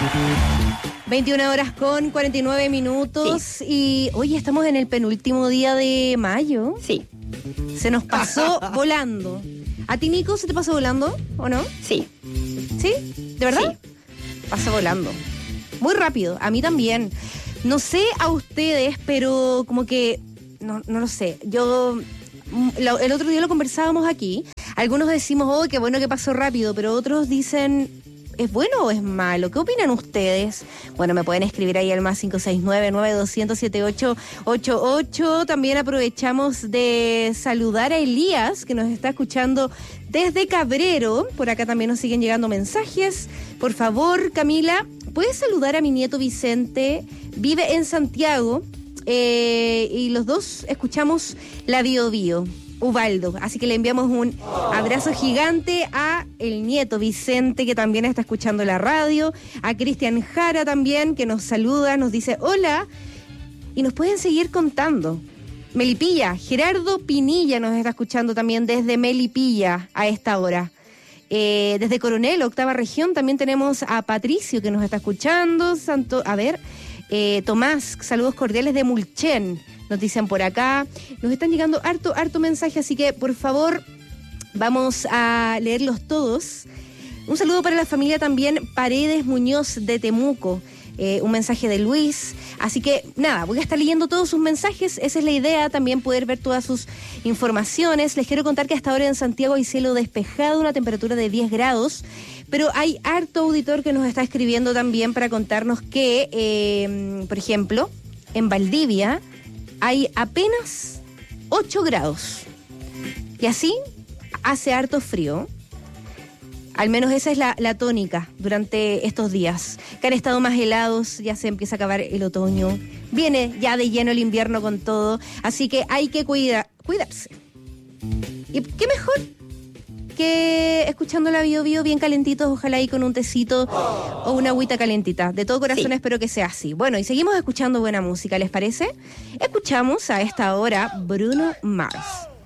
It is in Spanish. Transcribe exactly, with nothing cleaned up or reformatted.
veintiuna horas con cuarenta y nueve minutos. Sí. Y hoy estamos en el penúltimo día de mayo. Sí. Se nos pasó volando. ¿A ti, Nico, se te pasó volando o no? Sí. ¿Sí? ¿De verdad? Sí. Pasa volando. Muy rápido. A mí también. No sé a ustedes, pero como que... No, no lo sé. Yo... Lo, el otro día lo conversábamos aquí. Algunos decimos, oh, qué bueno que pasó rápido, pero otros dicen... ¿Es bueno o es malo? ¿Qué opinan ustedes? Bueno, me pueden escribir ahí al más cinco seis nueve, nueve dos cero cero, siete ocho ocho ocho. También aprovechamos de saludar a Elías, que nos está escuchando desde Cabrero. Por acá también nos siguen llegando mensajes. Por favor, Camila, ¿puedes saludar a mi nieto Vicente? Vive en Santiago eh, y los dos escuchamos la Bio Bio. Ubaldo, así que le enviamos un abrazo gigante a el nieto Vicente, que también está escuchando la radio, a Cristian Jara también, que nos saluda, nos dice hola, y nos pueden seguir contando. Melipilla, Gerardo Pinilla nos está escuchando también desde Melipilla a esta hora. Eh, desde Coronel, octava región, también tenemos a Patricio que nos está escuchando. Santo, a ver, eh, Tomás, saludos cordiales de Mulchen. Nos dicen por acá, nos están llegando harto, harto mensaje, así que por favor vamos a leerlos todos. Un saludo para la familia también Paredes Muñoz de Temuco, eh, un mensaje de Luis. Así que nada, voy a estar leyendo todos sus mensajes, esa es la idea, también poder ver todas sus informaciones. Les quiero contar que hasta ahora en Santiago hay cielo despejado, una temperatura de diez grados, pero hay harto auditor que nos está escribiendo también para contarnos que, eh, por ejemplo, en Valdivia hay apenas ocho grados. Y así hace harto frío. Al menos esa es la, la tónica durante estos días. Que han estado más helados, ya se empieza a acabar el otoño. Viene ya de lleno el invierno con todo. Así que hay que cuida, cuidarse. ¿Y qué mejor que escuchando la Bio Bio bien calentitos, ojalá ahí con un tecito o una agüita calentita? De todo corazón sí. Espero que sea así. Bueno, y seguimos escuchando buena música, ¿les parece? Escuchamos a esta hora Bruno Mars.